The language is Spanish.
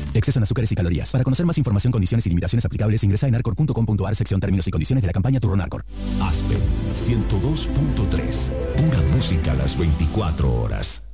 Exceso en azúcares y calorías. Para conocer más información, condiciones y limitaciones aplicables, ingresa en arcor.com.ar, sección términos y condiciones de la campaña Turrón Arcor. Aspen 102.3. Pura música a las 24 horas.